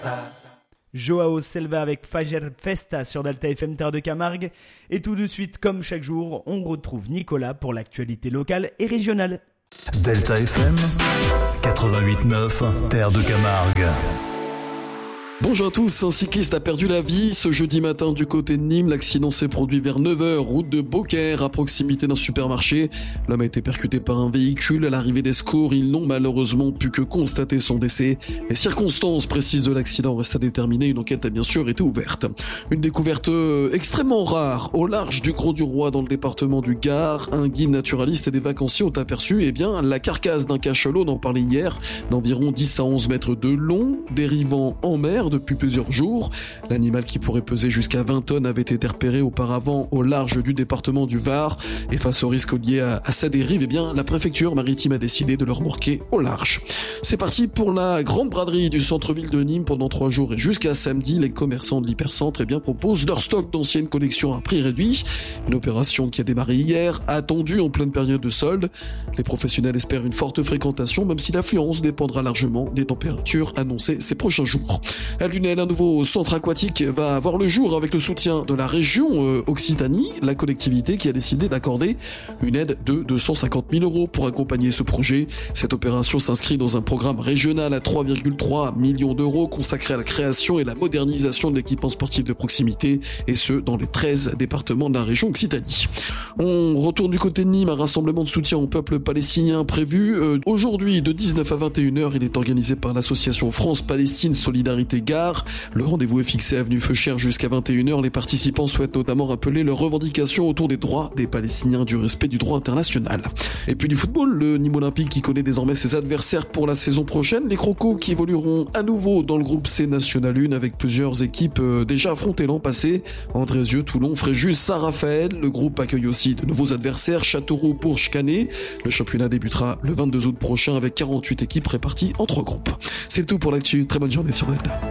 Joao Selva avec Fajer Festa sur Delta FM Terre de Camargue. Et tout de suite, comme chaque jour, on retrouve Nicolas pour l'actualité locale et régionale. Delta FM 88.9 Terre de Camargue. Bonjour à tous, un cycliste a perdu la vie ce jeudi matin du côté de Nîmes. L'accident s'est produit vers 9h, route de Beaucaire, à proximité d'un supermarché. L'homme a été percuté par un véhicule. À l'arrivée des secours, ils n'ont malheureusement pu que constater son décès. Les circonstances précises de l'accident restent à déterminer. Une enquête a bien sûr été ouverte. Une découverte extrêmement rare au large du Grau du Roi dans le département du Gard. Un guide naturaliste et des vacanciers ont aperçu la carcasse d'un cachalot, on en parlait hier, d'environ 10 à 11 mètres de long, dérivant en mer depuis plusieurs jours. L'animal, qui pourrait peser jusqu'à 20 tonnes, avait été repéré auparavant au large du département du Var. Et face au risque lié à sa dérive, la préfecture maritime a décidé de le remorquer au large. C'est parti pour la grande braderie du centre-ville de Nîmes pendant 3 jours et jusqu'à samedi. Les commerçants de l'hypercentre proposent leur stock d'anciennes collections à prix réduit. Une opération qui a démarré hier, attendue en pleine période de solde. Les professionnels espèrent une forte fréquentation, même si l'affluence dépendra largement des températures annoncées ces prochains jours. À Lunel, un nouveau centre aquatique va voir le jour avec le soutien de la région Occitanie, la collectivité qui a décidé d'accorder une aide de 250 000 € pour accompagner ce projet. Cette opération s'inscrit dans un programme régional à 3,3 millions d'euros consacré à la création et la modernisation de l'équipement sportif de proximité, et ce, dans les 13 départements de la région Occitanie. On retourne du côté de Nîmes, un rassemblement de soutien au peuple palestinien prévu aujourd'hui de 19 à 21h. Il est organisé par l'association France-Palestine Solidarité Gare. Le rendez-vous est fixé avenue Feuchère jusqu'à 21h. Les participants souhaitent notamment rappeler leurs revendications autour des droits des Palestiniens, du respect du droit international. Et puis du football, le Nîmes Olympique qui connaît désormais ses adversaires pour la saison prochaine. Les Crocos qui évolueront à nouveau dans le groupe C National 1 avec plusieurs équipes déjà affrontées l'an passé. Andrézieux, Toulon, Fréjus, Saint-Raphaël. Le groupe accueille aussi de nouveaux adversaires, Châteauroux, Bourges, Canet. Le championnat débutera le 22 août prochain avec 48 équipes réparties en 3 groupes. C'est tout pour l'actu. Très bonne journée sur Delta.